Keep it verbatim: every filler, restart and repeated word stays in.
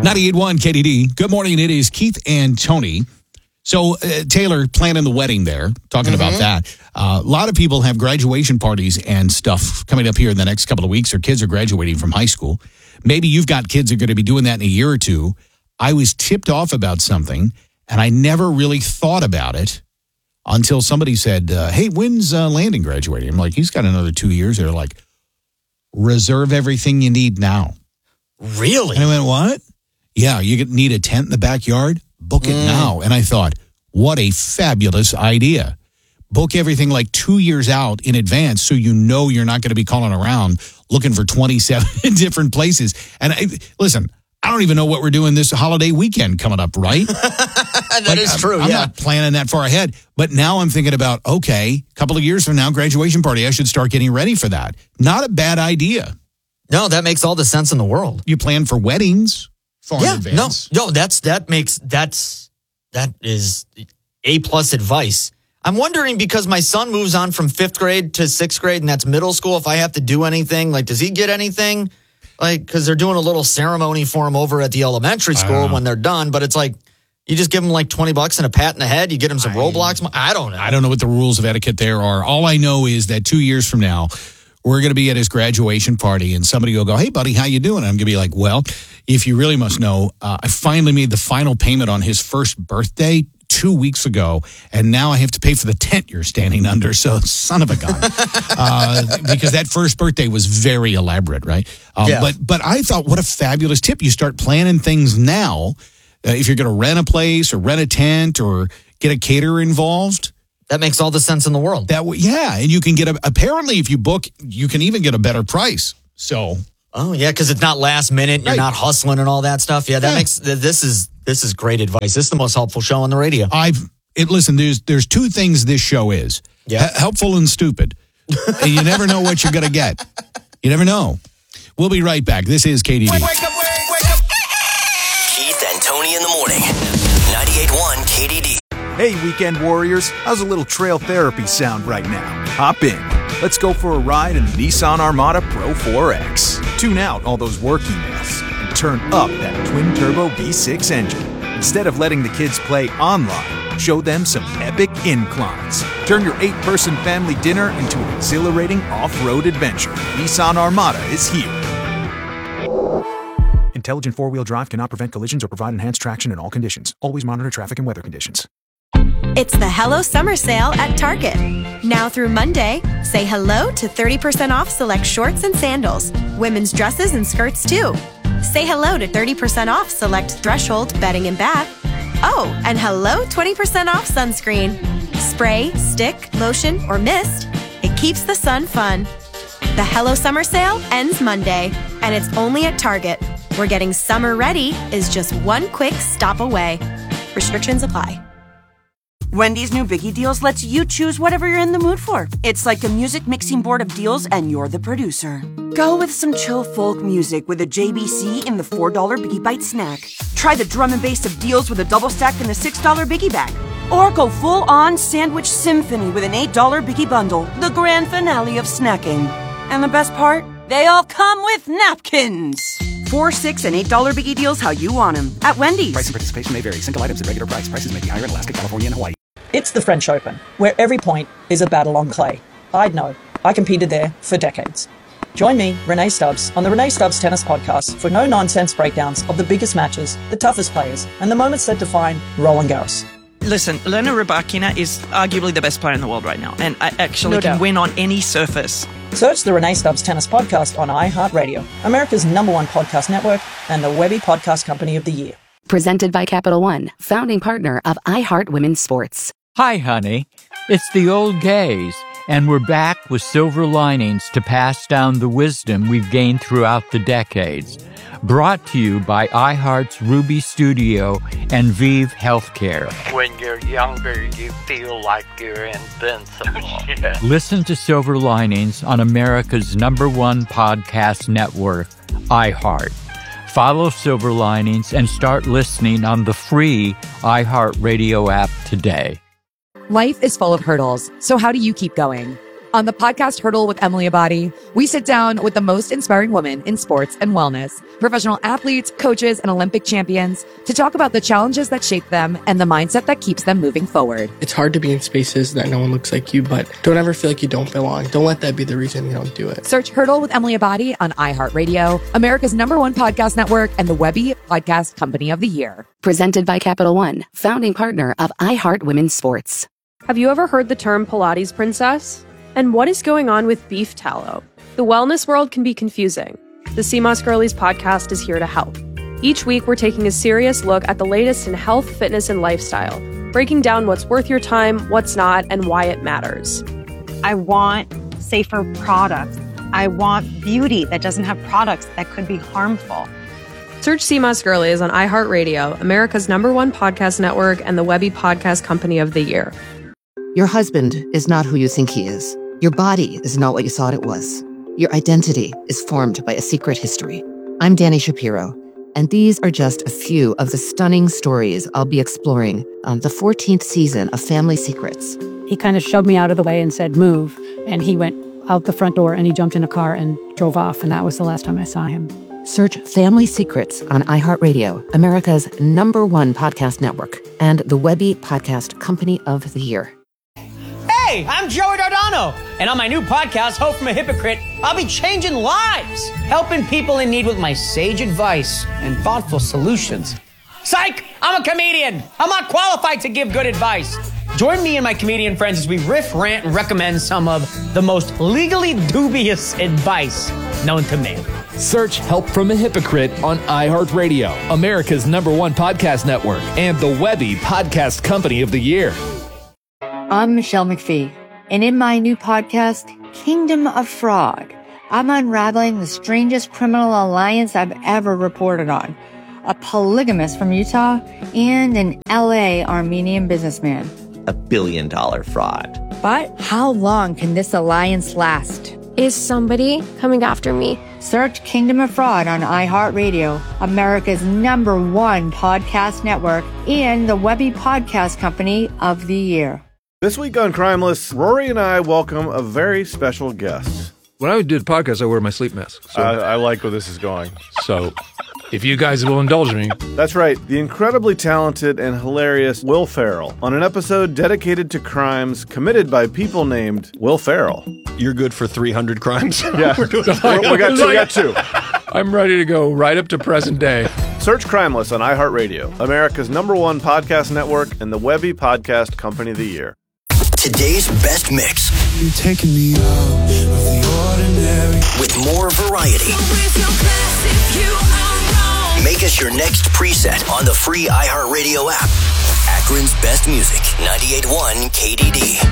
ninety-eight point one K D D. Good morning. It is Keith and Tony. So, uh, Taylor, planning the wedding there, talking mm-hmm. about that. Uh, a lot of people have graduation parties and stuff coming up here in the next couple of weeks. Their kids are graduating from high school. Maybe you've got kids that are going to be doing that in a year or two. I was tipped off about something, and I never really thought about it until somebody said, uh, hey, when's uh, Landon graduating? I'm like, he's got another two years. They're like, reserve everything you need now. Really? And I went, what? Yeah, you need a tent in the backyard? Book it mm. now. And I thought, what a fabulous idea. Book everything like two years out in advance so you know you're not going to be calling around looking for twenty-seven different places. And I, listen, I don't even know what we're doing this holiday weekend coming up, right? that like, is I'm, true, I'm yeah. not planning that far ahead. But now I'm thinking about, okay, a couple of years from now, graduation party, I should start getting ready for that. Not a bad idea. No, that makes all the sense in the world. You plan for weddings far yeah, in advance. No, no, that's that makes that's that is A plus advice. I'm wondering because my son moves on from fifth grade to sixth grade, and that's middle school. If I have to do anything, like, does he get anything? Like, because they're doing a little ceremony for him over at the elementary school when they're done. But it's like you just give him like twenty bucks and a pat in the head. You get him some I, Roblox. I don't know. I don't know what the rules of etiquette there are. All I know is that two years from now, we're going to be at his graduation party, and somebody will go, hey, buddy, how you doing? And I'm going to be like, well, if you really must know, uh, I finally made the final payment on his first birthday two weeks ago, and now I have to pay for the tent you're standing under, so son of a gun. uh, because that first birthday was very elaborate, right? Um, yeah. But but I thought, what a fabulous tip. You start planning things now. Uh, if you're going to rent a place or rent a tent or get a caterer involved. That makes all the sense in the world. That Yeah, and you can get, a, apparently if you book, you can even get a better price. So... Oh, yeah, because it's not last minute. You're right. Not hustling and all that stuff. Yeah, that yeah. makes, this is this is great advice. This is the most helpful show on the radio. I've, it, listen, there's there's two things this show is. Yeah. H- helpful and stupid. And you never know what you're going to get. You never know. We'll be right back. This is K D D. Wake, wake up, wake, wake up. Keith and Tony in the morning. ninety-eight point one K D D. Hey, weekend warriors. How's a little trail therapy sound right now? Hop in. Let's go for a ride in the Nissan Armada Pro four X. Tune out all those work emails and turn up that twin-turbo V six engine. Instead of letting the kids play online, show them some epic inclines. Turn your eight-person family dinner into an exhilarating off-road adventure. Nissan Armada is here. Intelligent four-wheel drive cannot prevent collisions or provide enhanced traction in all conditions. Always monitor traffic and weather conditions. It's the Hello Summer Sale at Target. Now through Monday, say hello to thirty percent off select shorts and sandals, women's dresses and skirts too. Say hello to thirty percent off select Threshold bedding and bath. Oh, and hello twenty percent off sunscreen. Spray, stick, lotion, or mist. It keeps the sun fun. The Hello Summer Sale ends Monday, and it's only at Target, where getting summer ready is just one quick stop away. Restrictions apply. Wendy's new Biggie Deals lets you choose whatever you're in the mood for. It's like a music mixing board of deals, and you're the producer. Go with some chill folk music with a J B C in the four dollar Biggie Bite snack. Try the drum and bass of deals with a double stack in the six dollar Biggie Bag. Or go full-on sandwich symphony with an eight dollar Biggie Bundle, the grand finale of snacking. And the best part? They all come with napkins. Four, six, and eight dollar Biggie Deals how you want them at Wendy's. Price and participation may vary. Single items at regular price. Prices may be higher in Alaska, California, and Hawaii. It's the French Open, where every point is a battle on clay. I'd know. I competed there for decades. Join me, Renee Stubbs, on the Renee Stubbs Tennis Podcast for no-nonsense breakdowns of the biggest matches, the toughest players, and the moments that define Roland Garros. Listen, Elena Rybakina is arguably the best player in the world right now, and I actually No can doubt. win on any surface. Search the Renee Stubbs Tennis Podcast on iHeartRadio, America's number one podcast network, and the Webby Podcast Company of the Year. Presented by Capital One, founding partner of iHeart Women's Sports. Hi, honey. It's the old gays, and we're back with silver linings to pass down the wisdom we've gained throughout the decades. Brought to you by iHeart's Ruby Studio and Vive Healthcare. When you're younger, you feel like you're invincible. Yeah. Listen to Silver Linings on America's number one podcast network, iHeart. Follow Silver Linings and start listening on the free iHeartRadio app today. Life is full of hurdles, so how do you keep going? On the podcast Hurdle with Emily Abadi, we sit down with the most inspiring women in sports and wellness, professional athletes, coaches, and Olympic champions to talk about the challenges that shape them and the mindset that keeps them moving forward. It's hard to be in spaces that no one looks like you, but don't ever feel like you don't belong. Don't let that be the reason you don't do it. Search Hurdle with Emily Abadi on iHeartRadio, America's number one podcast network, and the Webby Podcast Company of the Year. Presented by Capital One, founding partner of iHeart Women's Sports. Have you ever heard the term Pilates princess? And what is going on with beef tallow? The wellness world can be confusing. The C M O S Girlies podcast is here to help. Each week, we're taking a serious look at the latest in health, fitness, and lifestyle, breaking down what's worth your time, what's not, and why it matters. I want safer products. I want beauty that doesn't have products that could be harmful. Search C M O S Girlies on iHeartRadio, America's number one podcast network, and the Webby Podcast Company of the Year. Your husband is not who you think he is. Your body is not what you thought it was. Your identity is formed by a secret history. I'm Dani Shapiro, and these are just a few of the stunning stories I'll be exploring on the fourteenth season of Family Secrets. He kind of shoved me out of the way and said, move. And he went out the front door and he jumped in a car and drove off. And that was the last time I saw him. Search Family Secrets on iHeartRadio, America's number one podcast network, and the Webby Podcast Company of the Year. Hey, I'm Joey Dardano, and on my new podcast, Hope from a Hypocrite, I'll be changing lives, helping people in need with my sage advice and thoughtful solutions. Psych! I'm a comedian. I'm not qualified to give good advice. Join me and my comedian friends as we riff, rant, and recommend some of the most legally dubious advice known to man. Search Help from a Hypocrite on iHeartRadio, America's number one podcast network, and the Webby Podcast Company of the Year. I'm Michelle McPhee, and in my new podcast, Kingdom of Fraud, I'm unraveling the strangest criminal alliance I've ever reported on. A polygamist from Utah and an L A Armenian businessman. A billion dollar fraud. But how long can this alliance last? Is somebody coming after me? Search Kingdom of Fraud on iHeartRadio, America's number one podcast network, and the Webby Podcast Company of the Year. This week on Crimeless, Rory and I welcome a very special guest. When I do the podcast, I wear my sleep mask. So. I, I like where this is going. So, if you guys will indulge me. That's right, the incredibly talented and hilarious Will Ferrell on an episode dedicated to crimes committed by people named Will Ferrell. You're good for three hundred crimes? Yeah, We're doing We're, we got two. We got two. I'm ready to go right up to present day. Search Crimeless on iHeartRadio, America's number one podcast network, and the Webby Podcast Company of the Year. Today's best mix. You're taking me out of the ordinary. With more variety. Make us your next preset on the free iHeartRadio app. Akron's best music, ninety-eight point one K D D.